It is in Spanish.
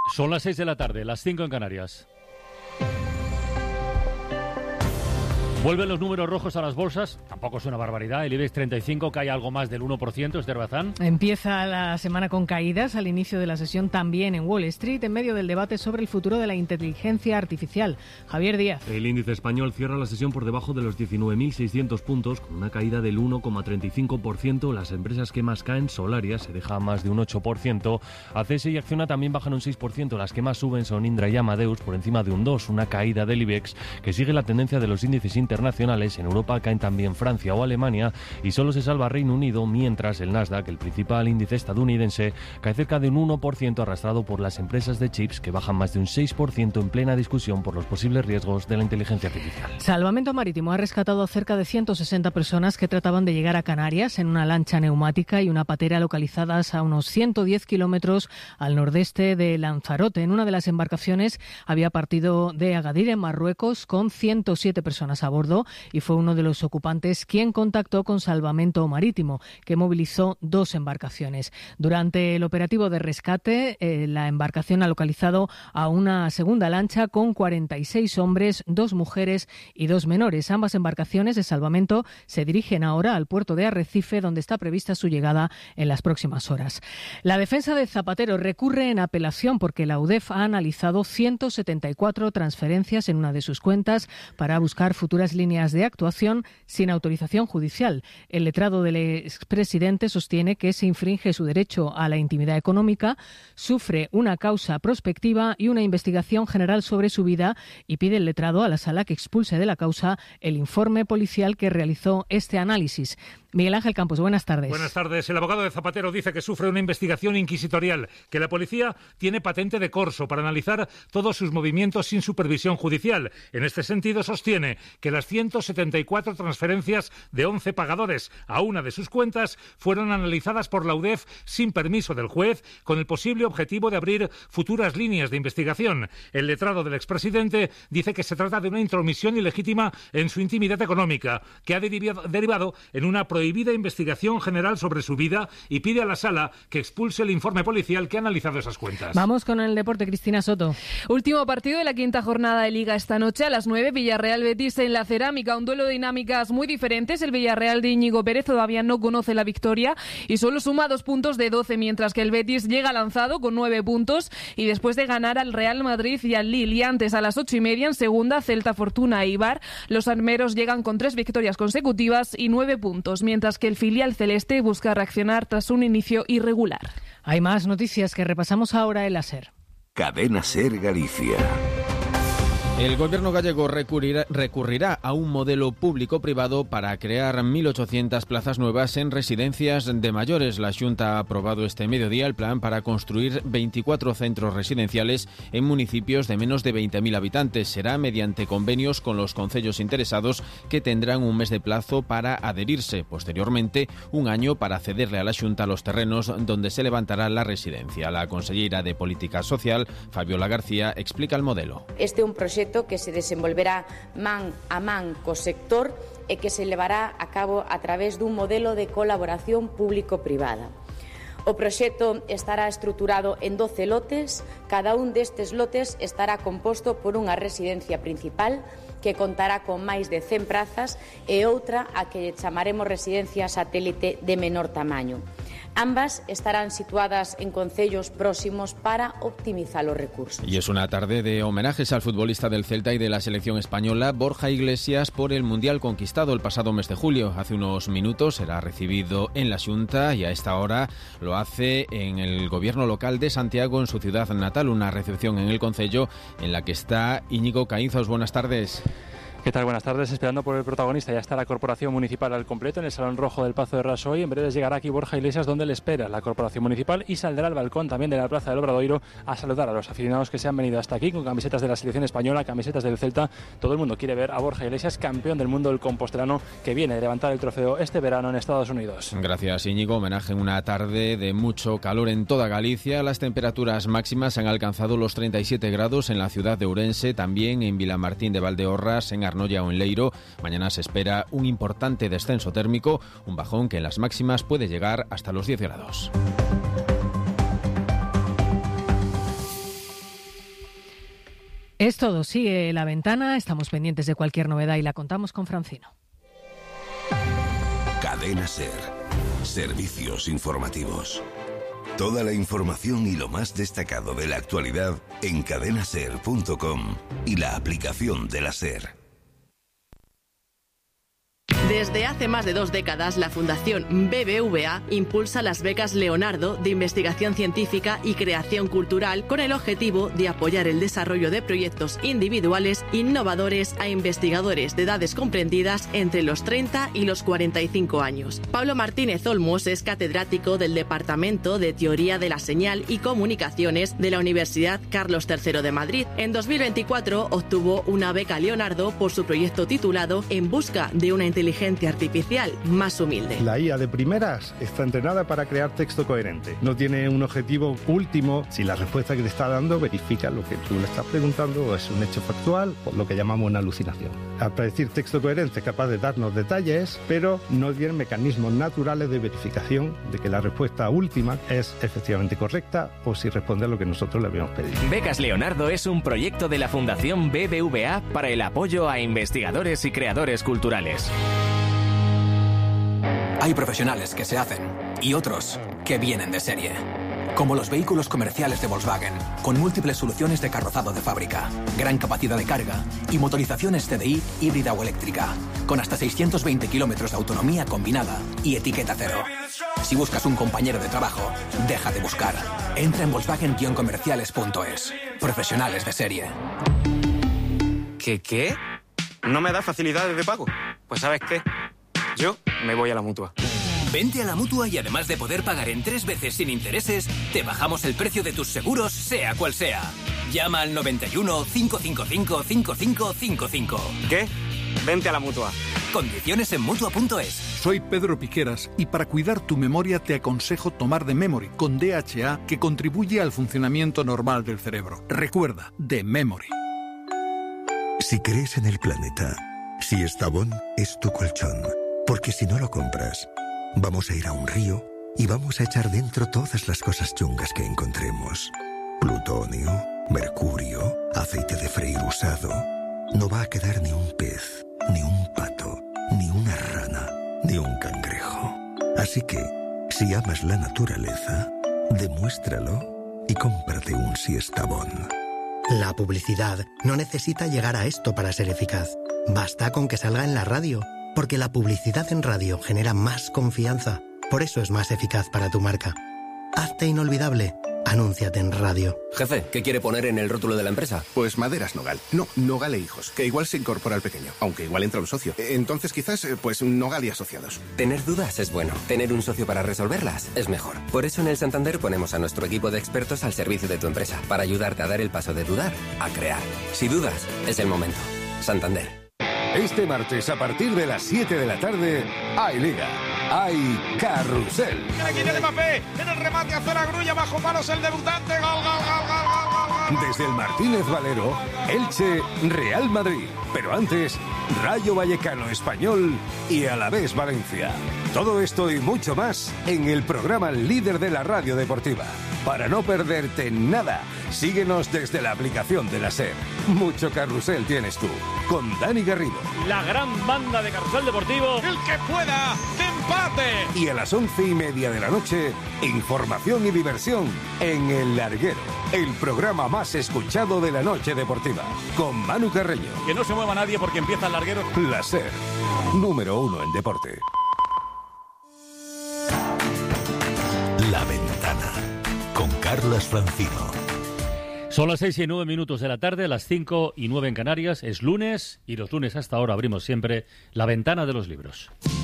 Son las 6 de la tarde, las 5 en Canarias. Vuelven los números rojos a las bolsas, tampoco es una barbaridad. El IBEX 35 cae algo más del 1%, Esther Bazán. Empieza la semana con caídas, al inicio de la sesión también en Wall Street, en medio del debate sobre el futuro de la inteligencia artificial. Javier Díaz. El índice español cierra la sesión por debajo de los 19.600 puntos, con una caída del 1,35%. Las empresas que más caen, Solaria, se deja más de un 8%. ACS y Acciona también bajan un 6%. Las que más suben son Indra y Amadeus, por encima de un 2%. Una caída del IBEX que sigue la tendencia de los índices internacionales. En Europa caen también Francia o Alemania y solo se salva Reino Unido, mientras el Nasdaq, el principal índice estadounidense, cae cerca de un 1%, arrastrado por las empresas de chips que bajan más de un 6% en plena discusión por los posibles riesgos de la inteligencia artificial. Salvamento Marítimo ha rescatado a cerca de 160 personas que trataban de llegar a Canarias en una lancha neumática y una patera localizadas a unos 110 kilómetros al nordeste de Lanzarote. En una de las embarcaciones había partido de Agadir, en Marruecos, con 107 personas a bordo, y fue uno de los ocupantes quien contactó con Salvamento Marítimo, que movilizó 2 embarcaciones. Durante el operativo de rescate, la embarcación ha localizado a una segunda lancha con 46 hombres, 2 mujeres y 2 menores. Ambas embarcaciones de salvamento se dirigen ahora al puerto de Arrecife, donde está prevista su llegada en las próximas horas. La defensa de Zapatero recurre en apelación porque la UDEF ha analizado 174 transferencias en una de sus cuentas para buscar futuras líneas de actuación sin autorización judicial. El letrado del expresidente sostiene que se infringe su derecho a la intimidad económica, sufre una causa prospectiva y una investigación general sobre su vida, y pide el letrado a la Sala que expulse de la causa el informe policial que realizó este análisis. Miguel Ángel Campos, buenas tardes. Buenas tardes. El abogado de Zapatero dice que sufre una investigación inquisitorial, que la policía tiene patente de corso para analizar todos sus movimientos sin supervisión judicial. En este sentido, sostiene que las 174 transferencias de 11 pagadores a una de sus cuentas fueron analizadas por la UDEF sin permiso del juez, con el posible objetivo de abrir futuras líneas de investigación. El letrado del expresidente dice que se trata de una intromisión ilegítima en su intimidad económica, que ha derivado en una prohibida investigación general sobre su vida, y pide a la Sala que expulse el informe policial que ha analizado esas cuentas. Vamos con el deporte, Cristina Soto. Último partido de la quinta jornada de Liga esta noche a las 9, Villarreal-Betis en la Cerámica. Un duelo de dinámicas muy diferentes. El Villarreal de Íñigo Pérez todavía no conoce la victoria y solo suma 2 puntos de 12, mientras que el Betis llega lanzado con 9 puntos y después de ganar al Real Madrid y al Lille. Y antes, a las 8:30, en segunda, Celta, Fortuna e Eibar. Los armeros llegan con 3 victorias consecutivas y 9 puntos, mientras que el filial celeste busca reaccionar tras un inicio irregular. Hay más noticias que repasamos ahora en la SER. Cadena SER Galicia. El gobierno gallego recurrirá a un modelo público-privado para crear 1.800 plazas nuevas en residencias de mayores. La Xunta ha aprobado este mediodía el plan para construir 24 centros residenciales en municipios de menos de 20.000 habitantes. Será mediante convenios con los concellos interesados, que tendrán un mes de plazo para adherirse. Posteriormente, un año para cederle a la Xunta los terrenos donde se levantará la residencia. La consellera de Política Social, Fabiola García, explica el modelo. Este é un proxecto que se desenvolverá man a man co sector e que se levará a cabo a través dun modelo de colaboración público-privada. O proxecto estará estruturado en 12 lotes. Cada un destes lotes estará composto por unha residencia principal que contará con máis de 100 prazas e outra a que chamaremos residencia satélite de menor tamaño. Ambas estarán situadas en concellos próximos para optimizar los recursos. Y es una tarde de homenajes al futbolista del Celta y de la selección española, Borja Iglesias, por el Mundial conquistado el pasado mes de julio. Hace unos minutos será recibido en la Xunta y a esta hora lo hace en el gobierno local de Santiago, en su ciudad natal. Una recepción en el concello en la que está Íñigo Caínzos. Buenas tardes. ¿Qué tal? Buenas tardes. Esperando por el protagonista, ya está la Corporación Municipal al completo en el Salón Rojo del Pazo de Rasoy. En breve llegará aquí Borja Iglesias, donde le espera la Corporación Municipal, y saldrá al balcón también de la Plaza del Obradoiro a saludar a los aficionados que se han venido hasta aquí con camisetas de la selección española, camisetas del Celta. Todo el mundo quiere ver a Borja Iglesias, campeón del mundo del compostelano, que viene de levantar el trofeo este verano en Estados Unidos. Gracias, Íñigo. Homenaje en una tarde de mucho calor en toda Galicia. Las temperaturas máximas han alcanzado los 37 grados en la ciudad de Ourense, también en Vilamartín de Valdeorras, en Arnoia o en Leiro. Mañana se espera un importante descenso térmico, un bajón que en las máximas puede llegar hasta los 10 grados. Es todo, sigue La Ventana, estamos pendientes de cualquier novedad y la contamos con Francino. Cadena SER. Servicios informativos. Toda la información y lo más destacado de la actualidad en cadenaser.com y la aplicación de la SER. Desde hace más de 2 décadas, la Fundación BBVA impulsa las becas Leonardo de investigación científica y creación cultural con el objetivo de apoyar el desarrollo de proyectos individuales innovadores a investigadores de edades comprendidas entre los 30 y los 45 años. Pablo Martínez Olmos es catedrático del Departamento de Teoría de la Señal y Comunicaciones de la Universidad Carlos III de Madrid. En 2024 obtuvo una beca Leonardo por su proyecto titulado En busca de una inteligencia artificial más humilde. La IA de primeras está entrenada para crear texto coherente. No tiene un objetivo último. Si la respuesta que te está dando verifica lo que tú le estás preguntando o es un hecho factual, o lo que llamamos una alucinación. Al predecir texto coherente es capaz de darnos detalles, pero no tiene mecanismos naturales de verificación de que la respuesta última es efectivamente correcta o si responde a lo que nosotros le habíamos pedido. Becas Leonardo es un proyecto de la Fundación BBVA para el apoyo a investigadores y creadores culturales. Hay profesionales que se hacen y otros que vienen de serie. Como los vehículos comerciales de Volkswagen, con múltiples soluciones de carrozado de fábrica, gran capacidad de carga y motorizaciones TDI híbrida o eléctrica, con hasta 620 kilómetros de autonomía combinada y etiqueta cero. Si buscas un compañero de trabajo, deja de buscar. Entra en Volkswagen-comerciales.es. Profesionales de serie. ¿Qué? ¿No me da facilidades de pago? Pues ¿sabes qué? Yo me voy a la Mutua. Vente a la Mutua y además de poder pagar en 3 veces sin intereses, te bajamos el precio de tus seguros, sea cual sea. Llama al 91 555 5555. ¿Qué? Vente a la Mutua. Condiciones en Mutua.es. Soy Pedro Piqueras y para cuidar tu memoria te aconsejo tomar The Memory con DHA, que contribuye al funcionamiento normal del cerebro. Recuerda, The Memory. Si crees en el planeta, si Estavón es tu colchón, porque si no lo compras, vamos a ir a un río y vamos a echar dentro todas las cosas chungas que encontremos. Plutonio, mercurio, aceite de freír usado. No va a quedar ni un pez, ni un pato, ni una rana, ni un cangrejo. Así que, si amas la naturaleza, demuéstralo y cómprate un Siestabón. La publicidad no necesita llegar a esto para ser eficaz. Basta con que salga en la radio, porque la publicidad en radio genera más confianza. Por eso es más eficaz para tu marca. Hazte inolvidable. Anúnciate en radio. Jefe, ¿qué quiere poner en el rótulo de la empresa? Pues Maderas Nogal. No, Nogal e Hijos, que igual se incorpora al pequeño, aunque igual entra un socio. Entonces quizás, pues Nogal y Asociados. Tener dudas es bueno. Tener un socio para resolverlas es mejor. Por eso en el Santander ponemos a nuestro equipo de expertos al servicio de tu empresa, para ayudarte a dar el paso de dudar a crear. Si dudas, es el momento. Santander. Este martes, a partir de las 7 de la tarde, hay Liga. Hay Carrusel. Aquí de Mbappé, en el remate hacia la grulla, bajo palos el debutante. Gol. Desde el Martínez Valero, Elche, Real Madrid. Pero antes, Rayo Vallecano Español y Alavés Valencia. Todo esto y mucho más en el programa líder de la radio deportiva. Para no perderte nada, síguenos desde la aplicación de la SER. Mucho carrusel tienes tú, con Dani Garrido. La gran banda de Carrusel Deportivo. El que pueda, de empate. Y a las 11:30 de la noche, información y diversión en El Larguero, el programa más escuchado de la noche deportiva, con Manu Carreño. Que no se mueva nadie porque empieza El Larguero. La SER, número 1 en deporte. La Ventana, con Carlos Francino. Son las 6:09 de la tarde, las 5:09 en Canarias. Es lunes y los lunes hasta ahora abrimos siempre la ventana de los libros.